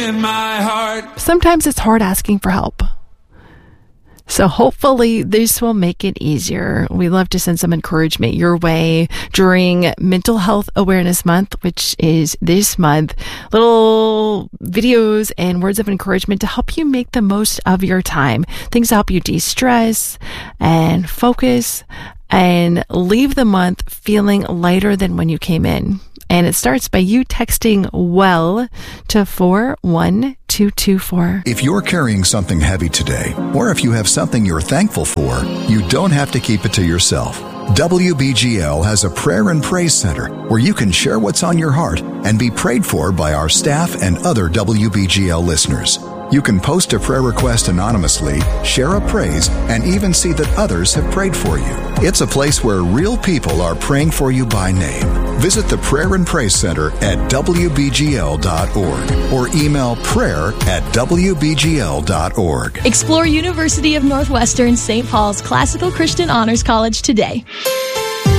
in my heart. Sometimes it's hard asking for help. So hopefully this will make it easier. We love to send some encouragement your way during Mental Health Awareness Month, which is this month. Little videos and words of encouragement to help you make the most of your time. Things to help you de-stress and focus and leave the month feeling lighter than when you came in. And it starts by you texting WELL to 41224. If you're carrying something heavy today, or if you have something you're thankful for, you don't have to keep it to yourself. WBGL has a prayer and praise center where you can share what's on your heart and be prayed for by our staff and other WBGL listeners. You can post a prayer request anonymously, share a praise, and even see that others have prayed for you. It's a place where real people are praying for you by name. Visit the Prayer and Praise Center at WBGL.org or email prayer@WBGL.org. Explore University of Northwestern St. Paul's Classical Christian Honors College today.